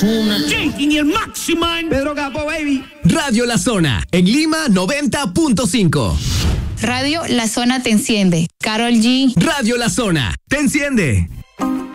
Zona. Shaking y el Maximan. Pedro Capó, baby. Radio La Zona, en Lima 90.5. Radio La Zona te enciende. Karol G. Radio La Zona, te enciende.